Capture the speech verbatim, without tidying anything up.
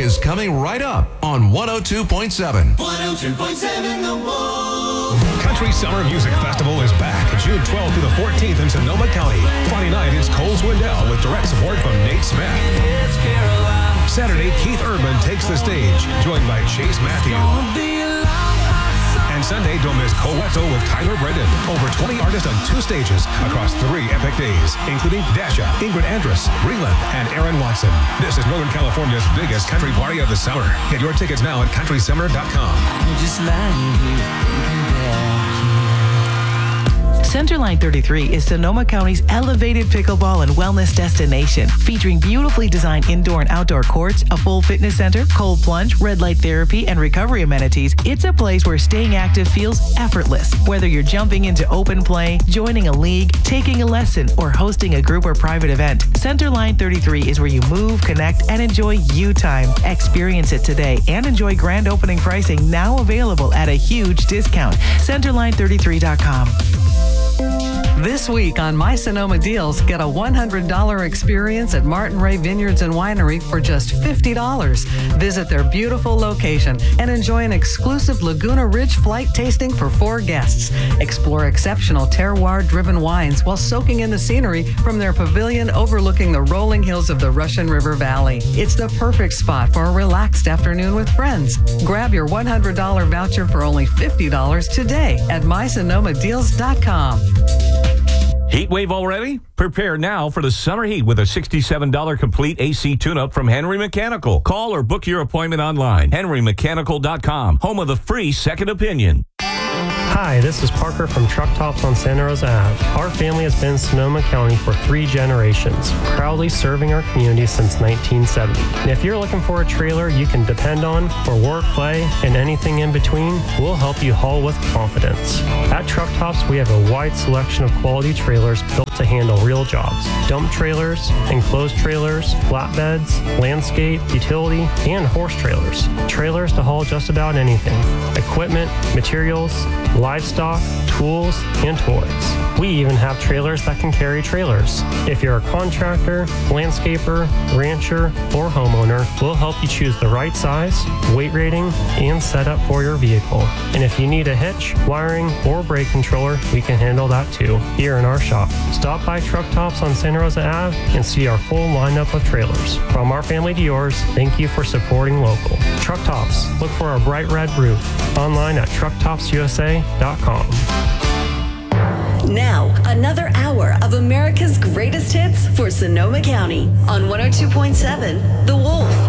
is coming right up on one oh two point seven. one oh two point seven The Wolf. Country Summer Music Festival is back June twelfth through the fourteenth in Sonoma County. Friday night is Cole Swindell with direct support from Nate Smith. Saturday, Keith Urban takes the stage, joined by Chase Matthew. And Sunday, don't miss Coeto with Tyler Brendan. Over twenty artists on two stages across three epic days, including Dasha, Ingrid Andress, Breland, and Aaron Watson. This is Northern California's biggest country party of the summer. Get your tickets now at country summer dot com. Just lying here thinking back. Centerline thirty-three is Sonoma County's elevated pickleball and wellness destination, featuring beautifully designed indoor and outdoor courts, a full fitness center, cold plunge, red light therapy, and recovery amenities. It's a place where staying active feels effortless. Whether you're jumping into open play, joining a league, taking a lesson, or hosting a group or private event, Centerline thirty-three is where you move, connect, and enjoy you time. Experience it today and enjoy grand opening pricing now available at a huge discount. Centerline thirty-three dot com. This week on My Sonoma Deals, get a one hundred dollars experience at Martin Ray Vineyards and Winery for just fifty dollars. Visit their beautiful location and enjoy an exclusive Laguna Ridge flight tasting for four guests. Explore exceptional terroir-driven wines while soaking in the scenery from their pavilion overlooking the rolling hills of the Russian River Valley. It's the perfect spot for a relaxed afternoon with friends. Grab your one hundred dollars voucher for only fifty dollars today at my sonoma deals dot com. Heat wave already? Prepare now for the summer heat with a sixty-seven dollars complete A C tune-up from Henry Mechanical. Call or book your appointment online. henry mechanical dot com, home of the free second opinion. Hi, this is Parker from Truck Tops on Santa Rosa Avenue. Our family has been in Sonoma County for three generations, proudly serving our community since nineteen seventy. And if you're looking for a trailer you can depend on for work, play, and anything in between, we'll help you haul with confidence. At Truck Tops, we have a wide selection of quality trailers built to handle real jobs. Dump trailers, enclosed trailers, flatbeds, landscape, utility, and horse trailers. Trailers to haul just about anything. Equipment, materials, livestock, tools, and toys. We even have trailers that can carry trailers. If you're a contractor, landscaper, rancher, or homeowner, we'll help you choose the right size, weight rating, and setup for your vehicle. And if you need a hitch, wiring, or brake controller, we can handle that too, here in our shop. Stop by Truck Tops on Santa Rosa Avenue and see our full lineup of trailers. From our family to yours, thank you for supporting local. Truck Tops, look for our bright red roof. Online at truck tops u s a dot com. Now, another hour of America's greatest hits for Sonoma County on one oh two point seven